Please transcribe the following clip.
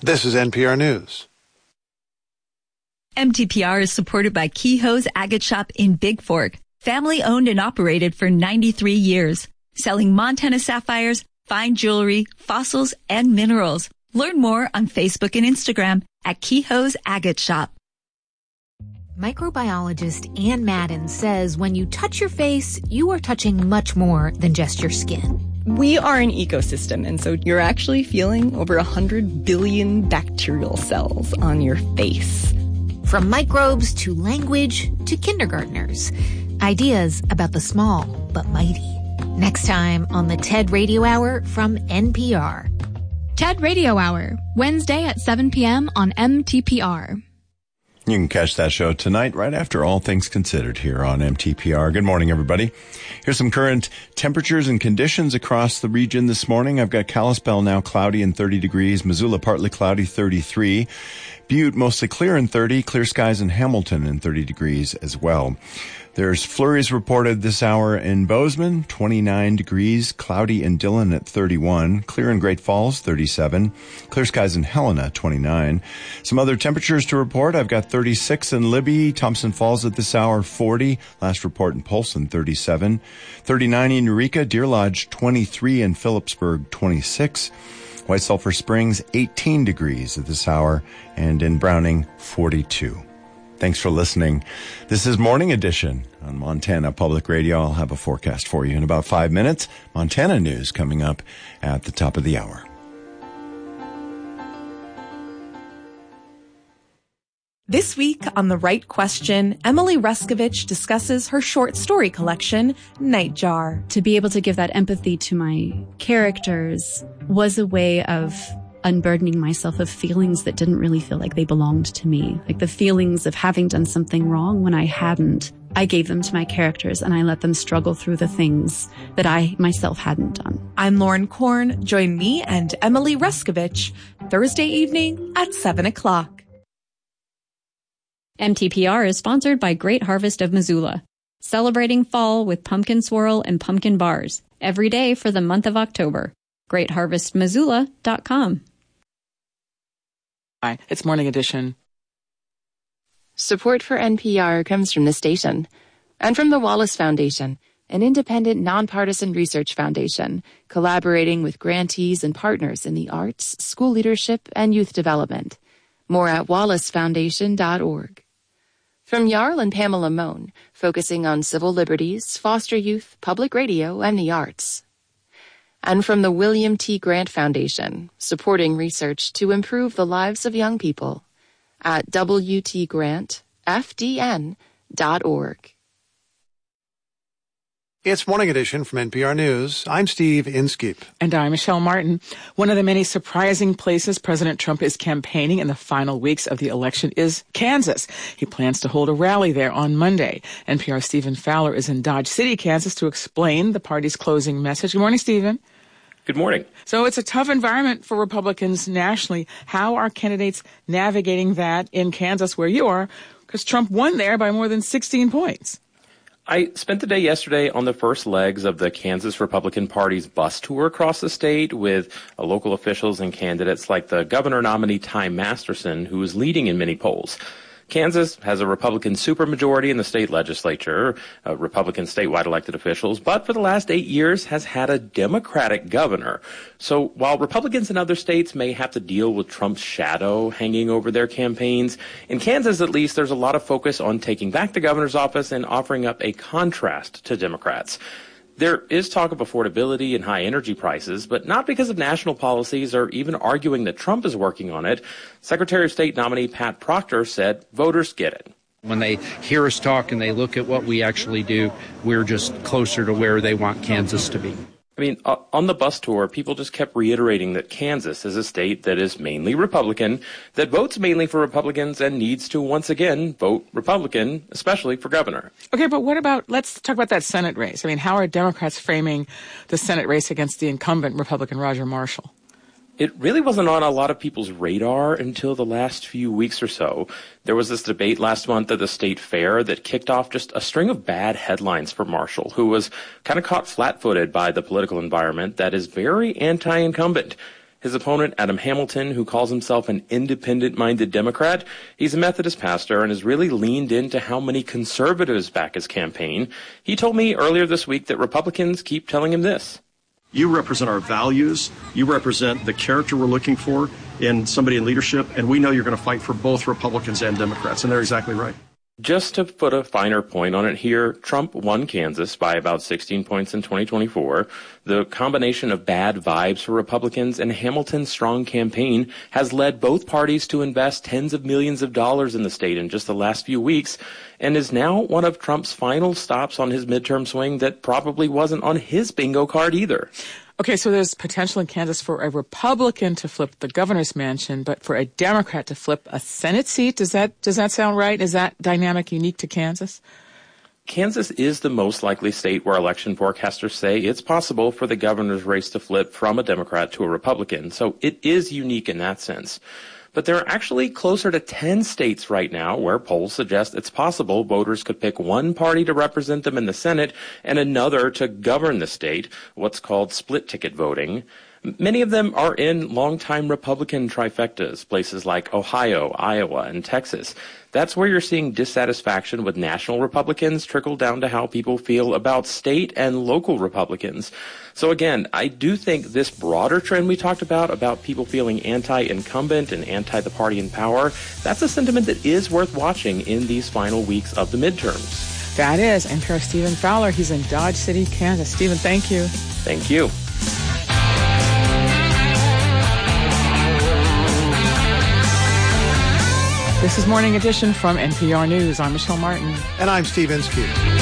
This is NPR News. MTPR is supported by Kehoe's Agate Shop in Big Fork, family owned and operated for 93 years, selling Montana sapphires, fine jewelry, fossils, and minerals. Learn more on Facebook and Instagram at Kehoe's Agate Shop. Microbiologist Ann Madden says when you touch your face, you are touching much more than just your skin. We are an ecosystem, and so you're actually feeling over 100 billion bacterial cells on your face. From microbes to language to kindergartners. Ideas about the small but mighty. Next time on the TED Radio Hour from NPR. TED Radio Hour, Wednesday at 7 p.m. on MTPR. You can catch that show tonight right after All Things Considered here on MTPR. Good morning, everybody. Here's some current temperatures and conditions across the region this morning. I've got Kalispell now cloudy and 30 degrees. Missoula partly cloudy, 33. Butte mostly clear and 30. Clear skies in Hamilton and 30 degrees as well. There's flurries reported this hour in Bozeman, 29 degrees, cloudy in Dillon at 31, clear in Great Falls, 37, clear skies in Helena, 29. Some other temperatures to report. I've got 36 in Libby, Thompson Falls at this hour, 40, last report in Polson, 37, 39 in Eureka, Deer Lodge, 23, and Phillipsburg, 26. White Sulphur Springs, 18 degrees at this hour, and in Browning, 42. Thanks for listening. This is Morning Edition on Montana Public Radio. I'll have a forecast for you in about 5 minutes. Montana news coming up at the top of the hour. This week on The Right Question, Emily Ruskovich discusses her short story collection, Nightjar. To be able to give that empathy to my characters was a way of unburdening myself of feelings that didn't really feel like they belonged to me. Like the feelings of having done something wrong when I hadn't. I gave them to my characters and I let them struggle through the things that I myself hadn't done. I'm Lauren Korn. Join me and Emily Ruskovich Thursday evening at 7 o'clock. MTPR is sponsored by Great Harvest of Missoula, celebrating fall with pumpkin swirl and pumpkin bars every day for the month of October. GreatHarvestMissoula.com. Hi, it's Morning Edition. Support for NPR comes from the station and from the Wallace Foundation, an independent, nonpartisan research foundation collaborating with grantees and partners in the arts, school leadership, and youth development. More at wallacefoundation.org. From Jarl and Pamela Mohn, focusing on civil liberties, foster youth, public radio, and the arts. And from the William T. Grant Foundation, supporting research to improve the lives of young people at WTGrantFDN.org. It's Morning Edition from NPR News. I'm Steve Inskeep. And I'm Michelle Martin. One of the many surprising places President Trump is campaigning in the final weeks of the election is Kansas. He plans to hold a rally there on Monday. NPR's Stephen Fowler is in Dodge City, Kansas, to explain the party's closing message. Good morning, Stephen. Good morning. So it's a tough environment for Republicans nationally. How are candidates navigating that in Kansas where you are? Because Trump won there by more than 16 points. I spent the day yesterday on the first legs of the Kansas Republican Party's bus tour across the state with local officials and candidates like the governor nominee Ty Masterson, who is leading in many polls. Kansas has a Republican supermajority in the state legislature, Republican statewide elected officials, but for the last 8 years has had a Democratic governor. So while Republicans in other states may have to deal with Trump's shadow hanging over their campaigns, in Kansas at least there's a lot of focus on taking back the governor's office and offering up a contrast to Democrats. There is talk of affordability and high energy prices, but not because of national policies or even arguing that Trump is working on it. Secretary of State nominee Pat Proctor said voters get it. When they hear us talk and they look at what we actually do, we're just closer to where they want Kansas to be. I mean, on the bus tour, people just kept reiterating that Kansas is a state that is mainly Republican, that votes mainly for Republicans, and needs to once again vote Republican, especially for governor. Okay, but what about, let's talk about that Senate race. I mean, how are Democrats framing the Senate race against the incumbent Republican Roger Marshall? It really wasn't on a lot of people's radar until the last few weeks or so. There was this debate last month at the state fair that kicked off just a string of bad headlines for Marshall, who was kind of caught flat-footed by the political environment that is very anti-incumbent. His opponent, Adam Hamilton, who calls himself an independent-minded Democrat, he's a Methodist pastor and has really leaned into how many conservatives back his campaign. He told me earlier this week that Republicans keep telling him this. You represent our values. You represent the character we're looking for in somebody in leadership, and we know you're going to fight for both Republicans and Democrats, and they're exactly right. Just to put a finer point on it here, Trump won Kansas by about 16 points in 2024. The combination of bad vibes for Republicans and Hamilton's strong campaign has led both parties to invest tens of millions of dollars in the state in just the last few weeks, and is now one of Trump's final stops on his midterm swing that probably wasn't on his bingo card either. Okay, so there's potential in Kansas for a Republican to flip the governor's mansion, but for a Democrat to flip a Senate seat. Does that sound right? Is that dynamic unique to Kansas? Kansas is the most likely state where election forecasters say it's possible for the governor's race to flip from a Democrat to a Republican. So it is unique in that sense. But there are actually closer to 10 states right now where polls suggest it's possible voters could pick one party to represent them in the Senate and another to govern the state, what's called split ticket voting. Many of them are in longtime Republican trifectas, places like Ohio, Iowa, and Texas. That's where you're seeing dissatisfaction with national Republicans trickle down to how people feel about state and local Republicans. So again, I do think this broader trend we talked about people feeling anti-incumbent and anti-the party in power, that's a sentiment that is worth watching in these final weeks of the midterms. That is NPR's Stephen Fowler. He's in Dodge City, Kansas. Stephen, thank you. Thank you. This is Morning Edition from NPR News. I'm Michelle Martin. And I'm Steve Inskeep.